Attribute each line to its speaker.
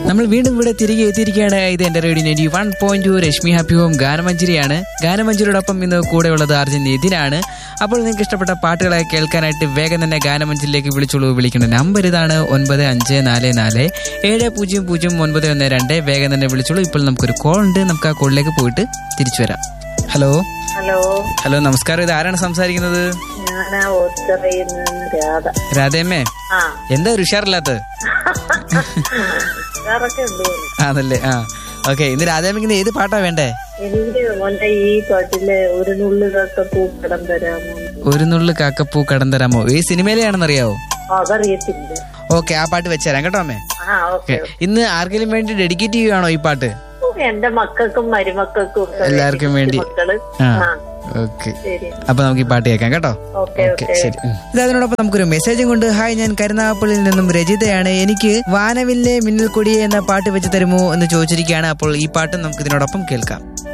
Speaker 1: നമ്മൾ വീണ്ടും ഇവിടെ തിരികെ എത്തിയിരിക്കുകയാണ്. ഇത് എന്റെ റേഡിയോ 91.2 രശ്മി ഹാപ്പി ഹോം ഗാനമഞ്ജരിയാണ്. ഗാനമഞ്ജരിയോടൊപ്പം ഇന്ന് കൂടെയുള്ളത് അർജുൻ നിതിനാണ്. അപ്പോൾ നിങ്ങൾക്ക് ഇഷ്ടപ്പെട്ട പാട്ടുകളെ കേൾക്കാനായിട്ട് വേഗം തന്നെ ഗാനമഞ്ജരിയിലേക്ക് വിളിച്ചോളൂ. വിളിക്കേണ്ട നമ്പർ ഇതാണ് 9544700912. വേഗം തന്നെ വിളിച്ചോളൂ. ഇപ്പോൾ നമുക്കൊരു കോൾ ഉണ്ട്. നമുക്ക് ആ കോളിലേക്ക് പോയിട്ട് തിരിച്ചു വരാം. ഹലോ ഹലോ നമസ്കാരം. ഇത് ആരാണ് സംസാരിക്കുന്നത്? രാധയമ്മേ, എന്താ ഒരു ഉഷാറില്ലാത്തത്? ആണല്ലേ. ആ ഓക്കെ. ഇന്ന് രാധയമ്മക്ക് ഏത് പാട്ടാ വേണ്ടേ?
Speaker 2: എനിക്ക് ഈ പാട്ടില് ഒരു നുള്ളു കാക്കപ്പൂ കടം തരാമോ.
Speaker 1: ഒരു നുള്ളു കാക്കപ്പൂ കടം തരാമോ? ഈ സിനിമയിലാണെന്നറിയാവോ?
Speaker 2: അതറിയത്തില്ല.
Speaker 1: ഓക്കെ, ആ പാട്ട് വെച്ചുതരാം കേട്ടോ അമ്മേ. ഇന്ന് ആർക്കെങ്കിലും വേണ്ടി ഡെഡിക്കേറ്റ് ചെയ്യുവാണോ ഈ പാട്ട്?
Speaker 2: എന്റെ മക്കൾക്കും മരുമക്കൾക്കും
Speaker 1: എല്ലാവർക്കും വേണ്ടി. ഓക്കെ, അപ്പൊ നമുക്ക് ഈ പാട്ട് കേൾക്കാം കേട്ടോ. ഓക്കെ, ശരി. അതിനോടൊപ്പം നമുക്കൊരു മെസ്സേജും കൊണ്ട്. ഹായ്, ഞാൻ കരുനാഗപ്പള്ളിയിൽ നിന്നും രജിതയാണ്. എനിക്ക് വാനവില്ലേ മിന്നൽ കൊടിയെ എന്ന പാട്ട് വെച്ച് തരുമോ എന്ന് ചോദിച്ചിരിക്കുകയാണ്. അപ്പോൾ ഈ പാട്ട് നമുക്ക് ഇതിനോടൊപ്പം കേൾക്കാം.